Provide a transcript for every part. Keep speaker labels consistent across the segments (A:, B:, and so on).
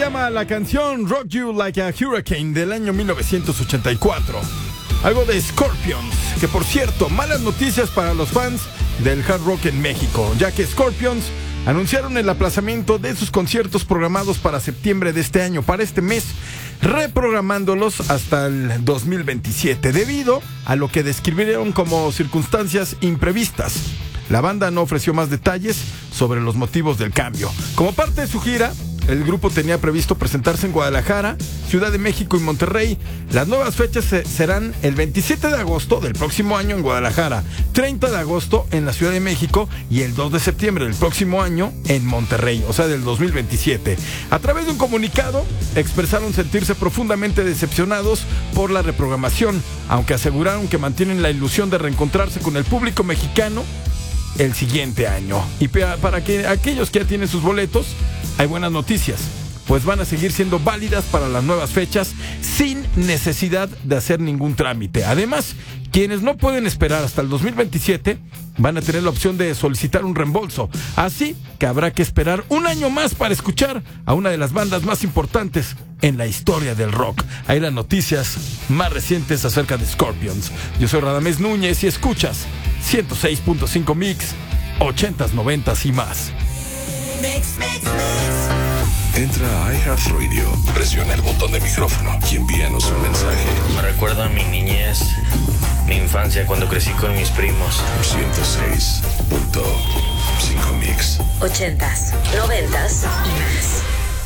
A: llama la canción Rock You Like a Hurricane del año 1984. Algo de Scorpions, que por cierto, malas noticias para los fans del hard rock en México, ya que Scorpions anunciaron el aplazamiento de sus conciertos programados para septiembre de este año, para este mes, reprogramándolos hasta el 2027, debido a lo que describieron como circunstancias imprevistas. La banda no ofreció más detalles sobre los motivos del cambio. Como parte de su gira, el grupo tenía previsto presentarse en Guadalajara, Ciudad de México y Monterrey. Las nuevas fechas serán el 27 de agosto del próximo año en Guadalajara, 30 de agosto en la Ciudad de México y el 2 de septiembre del próximo año en Monterrey, o sea, del 2027. A través de un comunicado, expresaron sentirse profundamente decepcionados por la reprogramación, aunque aseguraron que mantienen la ilusión de reencontrarse con el público mexicano el siguiente año. Y para que aquellos que ya tienen sus boletos, hay buenas noticias, pues van a seguir siendo válidas para las nuevas fechas sin necesidad de hacer ningún trámite. Además, quienes no pueden esperar hasta el 2027 van a tener la opción de solicitar un reembolso, así que habrá que esperar un año más para escuchar a una de las bandas más importantes en la historia del rock. Hay las noticias más recientes acerca de Scorpions. Yo soy Radamés Núñez y escuchas 106.5 Mix, 80s, 90s y más.
B: Entra a iHeartRadio, presiona el botón de micrófono y envíanos un mensaje.
C: Me recuerda a mi niñez, mi infancia cuando crecí con mis primos.
B: 106.5 Mix.
D: 80s, 90s y más.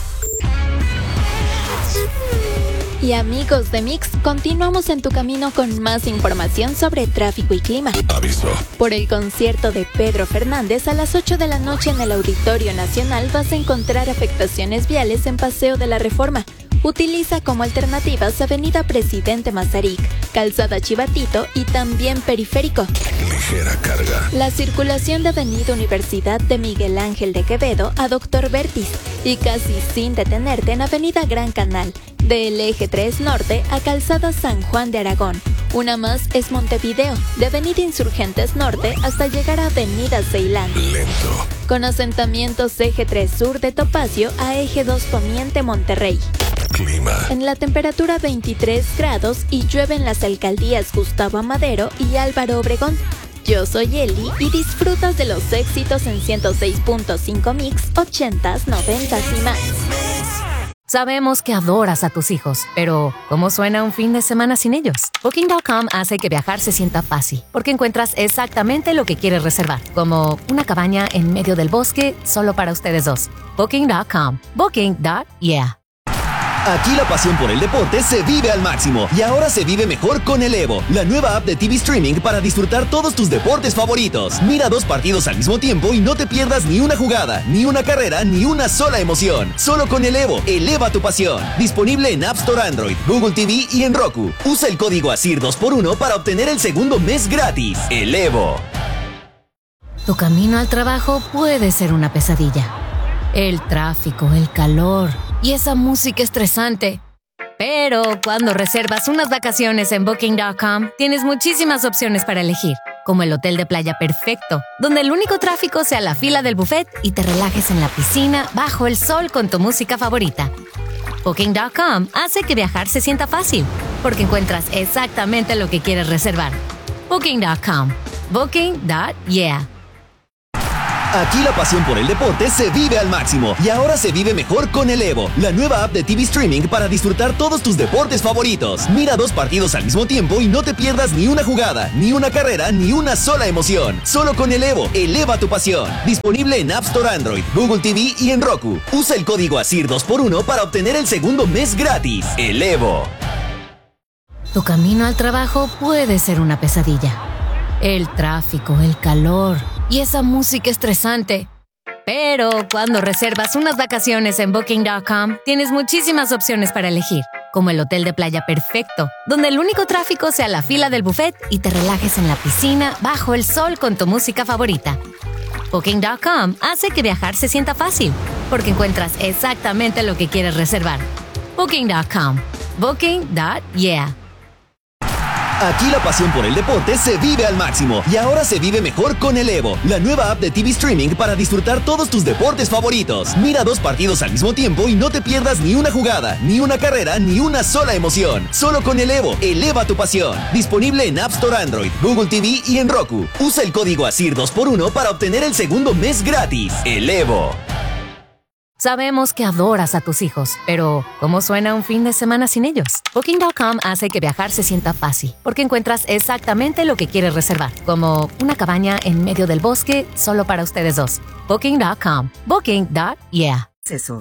E: Y amigos de Mix, continuamos en tu camino con más información sobre tráfico y clima.
B: Aviso.
E: Por el concierto de Pedro Fernández a las 8 de la noche en el Auditorio Nacional vas a encontrar afectaciones viales en Paseo de la Reforma. Utiliza como alternativas Avenida Presidente Mazarik, Calzada Chivatito y también Periférico.
B: Ligera carga.
E: La circulación de Avenida Universidad de Miguel Ángel de Quevedo a Doctor Vertis y casi sin detenerte en Avenida Gran Canal, del Eje 3 Norte a Calzada San Juan de Aragón. Una más es Montevideo, de Avenida Insurgentes Norte hasta llegar a Avenida Ceilán.
B: Lento.
E: Con asentamientos Eje 3 Sur de Topacio a Eje 2 Poniente Monterrey.
B: Clima.
E: En la temperatura 23 grados y llueve en las alcaldías Gustavo Amadero y Álvaro Obregón. Yo soy Eli y disfrutas de los éxitos en 106.5 Mix, 80s, 90s y más.
F: Sabemos que adoras a tus hijos, pero ¿cómo suena un fin de semana sin ellos? Booking.com hace que viajar se sienta fácil, porque encuentras exactamente lo que quieres reservar, como una cabaña en medio del bosque solo para ustedes dos. Booking.com. Booking.yeah.
G: Aquí la pasión por el deporte se vive al máximo y ahora se vive mejor con el Evo, la nueva app de TV Streaming para disfrutar todos tus deportes favoritos. Mira 2 partidos al mismo tiempo y no te pierdas ni una jugada, ni una carrera, ni una sola emoción. Solo con el Evo, eleva tu pasión. Disponible en App Store Android, Google TV y en Roku. Usa el código ASIR 2x1 para obtener el segundo mes gratis. El Evo.
F: Tu camino al trabajo puede ser una pesadilla. El tráfico, el calor y esa música estresante. Pero cuando reservas unas vacaciones en Booking.com, tienes muchísimas opciones para elegir, como el hotel de playa perfecto, donde el único tráfico sea la fila del buffet y te relajes en la piscina bajo el sol con tu música favorita. Booking.com hace que viajar se sienta fácil, porque encuentras exactamente lo que quieres reservar. Booking.com. Booking.yeah.
G: Aquí la pasión por el deporte se vive al máximo y ahora se vive mejor con el Evo, la nueva app de TV Streaming para disfrutar todos tus deportes favoritos. Mira 2 partidos al mismo tiempo y no te pierdas ni una jugada, ni una carrera, ni una sola emoción. Solo con el Evo, eleva tu pasión. Disponible en App Store Android, Google TV y en Roku. Usa el código ASIR 2x1 para obtener el segundo mes gratis. El Evo.
F: Tu camino al trabajo puede ser una pesadilla. El tráfico, el calor y esa música estresante. Pero cuando reservas unas vacaciones en Booking.com, tienes muchísimas opciones para elegir, como el hotel de playa perfecto, donde el único tráfico sea la fila del buffet y te relajes en la piscina bajo el sol con tu música favorita. Booking.com hace que viajar se sienta fácil, porque encuentras exactamente lo que quieres reservar. Booking.com. Booking.yeah.
G: Aquí la pasión por el deporte se vive al máximo y ahora se vive mejor con el Evo, la nueva app de TV Streaming para disfrutar todos tus deportes favoritos. Mira 2 partidos al mismo tiempo y no te pierdas ni una jugada, ni una carrera, ni una sola emoción. Solo con el Evo, eleva tu pasión. Disponible en App Store Android, Google TV y en Roku. Usa el código ASIR 2x1 para obtener el segundo mes gratis. El Evo.
F: Sabemos que adoras a tus hijos, pero ¿cómo suena un fin de semana sin ellos? Booking.com hace que viajar se sienta fácil, porque encuentras exactamente lo que quieres reservar, como una cabaña en medio del bosque solo para ustedes dos. Booking.com. Booking.yeah.
H: Eso.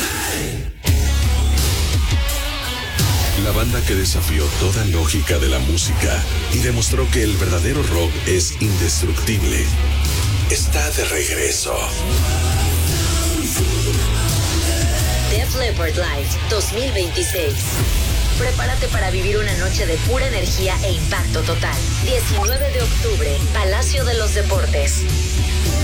B: La banda que desafió toda lógica de la música y demostró que el verdadero rock es indestructible, está de regreso.
D: Def Leppard Live 2026. Prepárate para vivir una noche de pura energía e impacto total. 19 de octubre, Palacio de los Deportes.